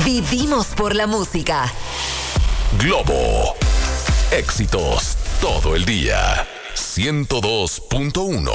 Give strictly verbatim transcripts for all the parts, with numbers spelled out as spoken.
Vivimos por la música. Globo. Éxitos todo el día. ciento dos punto uno.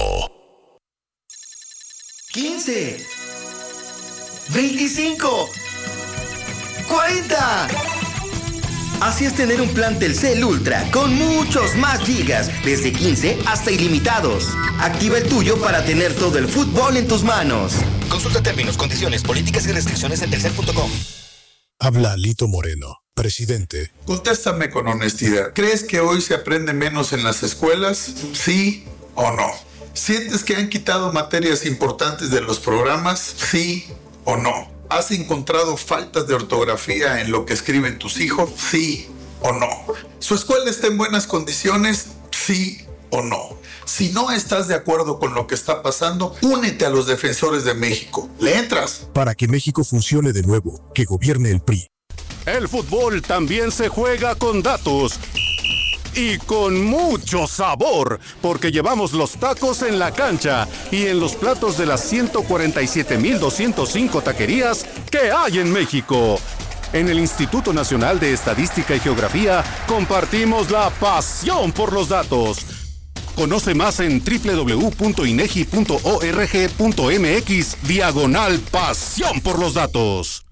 quince. veinticinco. cuarenta. Así es tener un plan Telcel Ultra con muchos más gigas, desde quince hasta ilimitados. Activa el tuyo para tener todo el fútbol en tus manos. Consulta términos, condiciones, políticas y restricciones en telcel punto com. Habla Lito Moreno, presidente. Contéstame con honestidad. ¿Crees que hoy se aprende menos en las escuelas? ¿Sí o no? ¿Sientes que han quitado materias importantes de los programas? ¿Sí o no? ¿Has encontrado faltas de ortografía en lo que escriben tus hijos? ¿Sí o no? ¿Su escuela está en buenas condiciones? ¿Sí o no? Si no estás de acuerdo con lo que está pasando, únete a los defensores de México. ¿Le entras? Para que México funcione de nuevo, que gobierne el P R I. El fútbol también se juega con datos. Y con mucho sabor, porque llevamos los tacos en la cancha y en los platos de las ciento cuarenta y siete mil doscientos cinco taquerías que hay en México. En el Instituto Nacional de Estadística y Geografía compartimos la pasión por los datos. Conoce más en doble u doble u doble u punto inegi punto org punto mx diagonal pasión por los datos.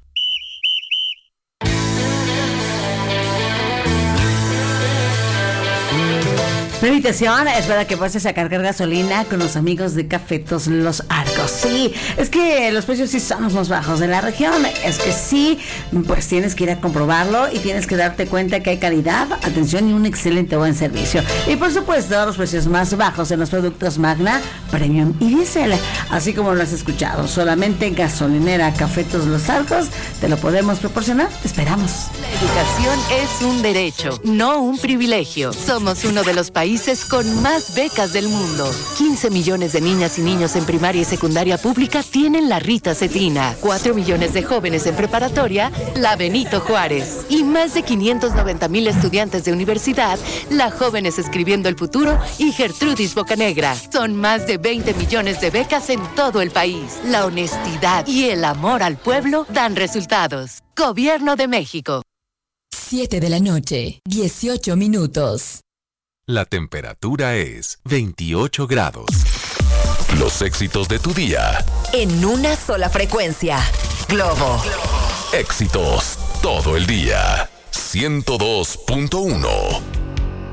La invitación es para que pases a cargar gasolina con los amigos de Cafetos Los Arcos. Sí, es que los precios sí son los más bajos de la región. Es que sí, pues tienes que ir a comprobarlo y tienes que darte cuenta que hay calidad, atención y un excelente buen servicio. Y por supuesto, los precios más bajos en los productos Magna, Premium y Diesel. Así como lo has escuchado, solamente en gasolinera Cafetos Los Arcos te lo podemos proporcionar. Te esperamos. La educación es un derecho, no un privilegio. Somos uno de los países con más becas del mundo. quince millones de niñas y niños en primaria y secundaria pública tienen la Rita Cetrina. cuatro millones de jóvenes en preparatoria, la Benito Juárez. Y más de quinientos noventa mil estudiantes de universidad, la Jóvenes Escribiendo el Futuro y Gertrudis Bocanegra. Son más de veinte millones de becas en todo el país. La honestidad y el amor al pueblo dan resultados. Gobierno de México. siete de la noche, dieciocho minutos. La temperatura es veintiocho grados. Los éxitos de tu día. En una sola frecuencia. Globo. Éxitos todo el día. ciento dos punto uno.